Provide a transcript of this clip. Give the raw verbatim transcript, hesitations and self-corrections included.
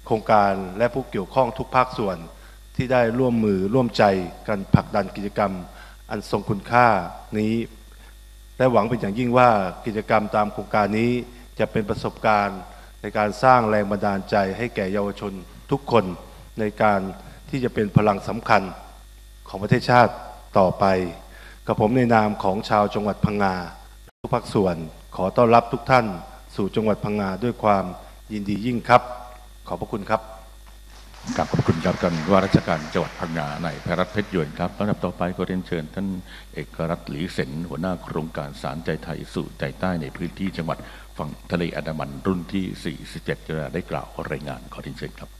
ครงการและผู้เกี่ยวข้องทุกภาคส่วนที่ได้ร่วมมือร่วมใจกันผลักดันกิจกรรมอันทรงคุณค่านี้และหวังเป็นอย่างยิ่งว่ากิจกรรมตามโครงการนี้จะเป็นประสบการณ์ในการสร้างแรงบันดาลใจให้แก่เยาวชนทุกคนในการที่จะเป็นพลังสำคัญของประเทศชาติต่อไปกับผมในนามของชาวจังหวัดพังงาทุกภาคส่วนขอต้อนรับทุกท่านสู่จังหวัดพังงาด้วยความยินดียิ่งครับขอบพระคุณครับขอบคุณครับท่านว่าราชการจังหวัดพังงาในแพรรัฐเพชรยวนครับลำดับต่อไปก็เรียนเชิญท่านเอกรัตน์หลีเส็นหัวหน้าโครงการสารใจไทยสู่ใจใต้ในพื้นที่จังหวัดฝั่งทะเลอันดามันรุ่นที่สี่สิบเจ็ดจะได้กล่าวรายงานขอเรียนเชิญครับ